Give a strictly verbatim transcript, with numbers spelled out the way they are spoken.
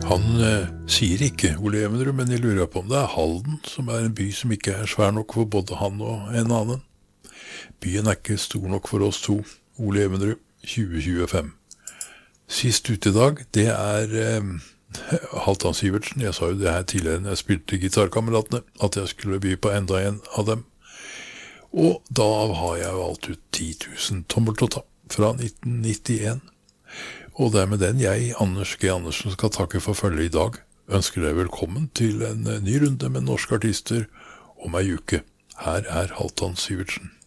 Han eh, sier ikke Ole Evenrud, men jeg lurer på om det er Halden, som er en by som ikke er svær nok for både han og en annen. Byen er ikke stor nok for oss to. Ole Evenrud, tjue tjuefem. Sist ute i dag, det er eh, Halvdan Sivertsen. Jeg sa jo det her tidligere når jeg spilte Gitarkameratene, at jeg skulle by på enda en av dem. Og da har jeg valgt ut ti tusen tommeltotta fra nitten nittien. Og det er med den jeg, Anders G. Andersen, skal takke for følget i dag. Ønsker deg velkommen til en ny runde med norske artister om ei uke. Her er Halvdan Sivertsen.